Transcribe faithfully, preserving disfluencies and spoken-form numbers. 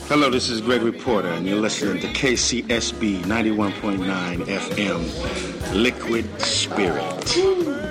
Hello, this is Gregory Porter, and you're listening to K C S B ninety-one point nine F M, Liquid Spirit.